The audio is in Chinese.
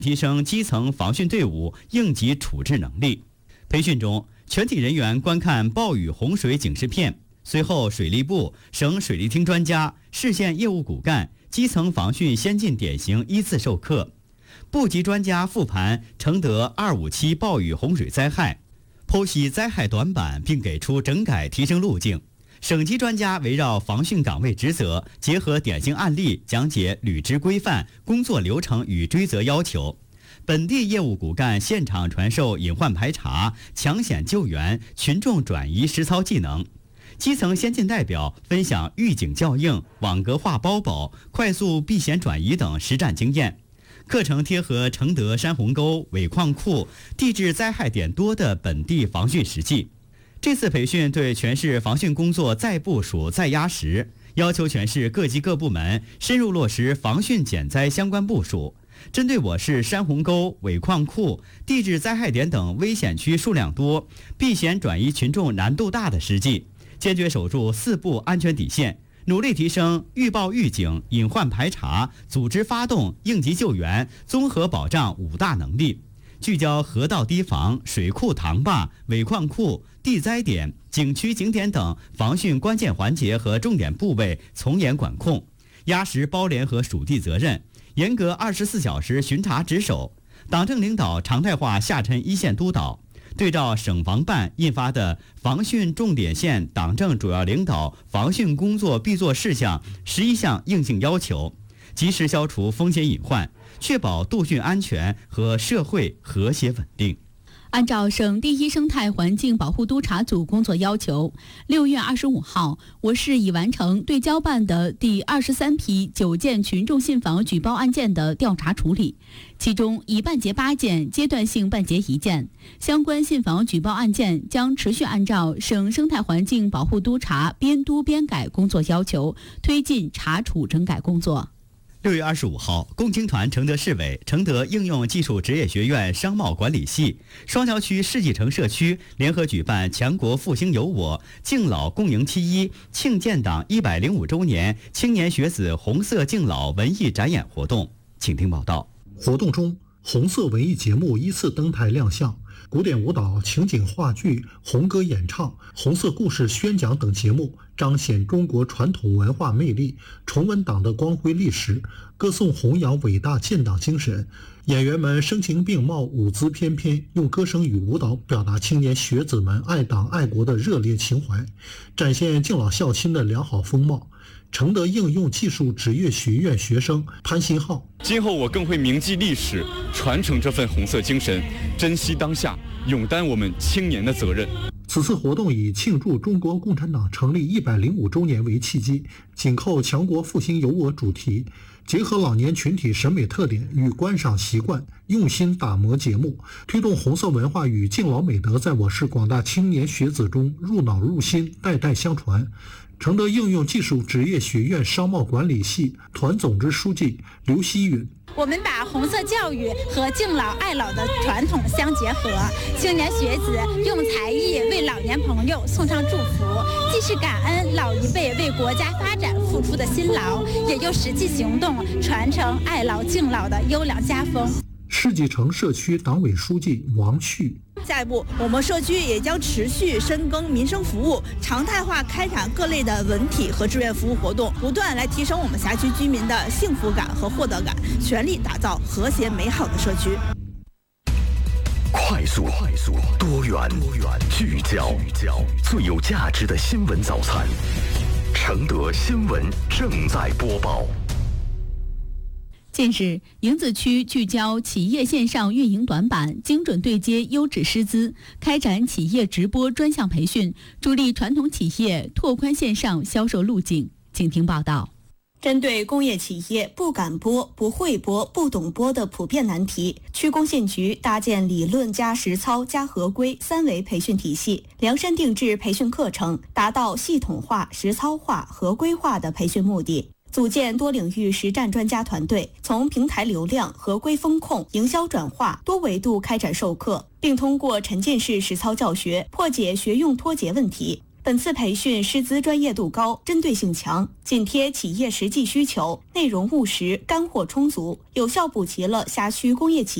提升基层防汛队伍应急处置能力。培训中，全体人员观看暴雨洪水警示片，随后水利部、省水利厅专家、市县业务骨干、基层防汛先进典型依次授课。部级专家复盘承德257暴雨洪水灾害，剖析灾害短板并给出整改提升路径。省级专家围绕防汛岗位职责，结合典型案例讲解履职规范、工作流程与追责要求。本地业务骨干现场传授隐患排查、抢险救援、群众转移实操技能。基层先进代表分享预警校应、网格化包保、快速避险转移等实战经验。课程贴合承德山洪沟、尾矿库、地质灾害点多的本地防汛实际。这次培训对全市防汛工作再部署、再压实，要求全市各级各部门深入落实防汛减灾相关部署。针对我市山洪沟、尾矿库、地质灾害点等危险区数量多、避险转移群众难度大的实际，坚决守住4步安全底线，努力提升预报预警、隐患排查、组织发动、应急救援、综合保障5大能力，聚焦河道堤防、水库塘坝、尾矿库、地灾点、景区景点等防汛关键环节和重点部位从严管控，压实包联和属地责任，严格24小时巡查值守。党政领导常态化下沉一线督导，对照省防办印发的防汛重点县党政主要领导防汛工作必做事项11项硬性要求，及时消除风险隐患，确保度汛安全和社会和谐稳定。 按照省第一生态环境保护督察组工作要求，6月25号，我市已完成对交办的第23批9件群众信访举报案件的调查处理，其中已办结8件，阶段性办结1件。相关信访举报案件将持续按照省生态环境保护督察编督编改工作要求，推进查处整改工作。 6月25号，共青团承德市委、承德应用技术职业学院商贸管理系、双桥区世纪城社区联合举办强国复兴有我敬老共迎71庆建党105周年青年学子红色敬老文艺展演活动。请听报道。 活动中，红色文艺节目依次登台亮相，古典舞蹈、情景话剧、红歌演唱、红色故事宣讲等节目彰显中国传统文化魅力，重温党的光辉历史，歌颂弘扬伟大建党精神。演员们声情并茂，舞姿翩翩，用歌声与舞蹈表达青年学子们爱党爱国的热烈情怀，展现敬老孝亲的良好风貌。承德应用技术职业学院学生潘新浩： 今后我更会铭记历史，传承这份红色精神，珍惜当下，勇担我们青年的责任。 此次活动以庆祝中国共产党成立105周年为契机，紧扣强国复兴有我主题，结合老年群体审美特点与观赏习惯，用心打磨节目，推动红色文化与敬老美德在我市广大青年学子中入脑入心，代代相传。承德应用技术职业学院商贸管理系团总支书记刘希允： 我们把红色教育和敬老爱老的传统相结合，青年学子用才艺为老年朋友送上祝福，既是感恩老一辈为国家发展付出的辛劳，也用实际行动传承爱老敬老的优良家风。 世纪城社区党委书记王旭： 下一步，我们社区也将持续深耕民生服务，常态化开展各类的文体和志愿服务活动，不断来提升我们辖区居民的幸福感和获得感，全力打造和谐美好的社区。 快速、多元、聚焦，最有价值的新闻早餐。承德新闻正在播报。 近日，迎子区聚焦企业线上运营短板，精准对接优质师资，开展企业直播专项培训，助力传统企业拓宽线上销售路径。请听报道。 针对工业企业不敢播、不会播、不懂播的普遍难题，区工信局搭建理论加实操加合规3维培训体系，量身定制培训课程，达到系统化、实操化、合规化的培训目的。组建多领域实战专家团队，从平台流量、合规风控、营销转化多维度开展授课，并通过沉浸式实操教学破解学用脱节问题。 本次培训师资专业度高，针对性强，紧贴企业实际需求，内容务实，干货充足，有效补齐了辖区工业企业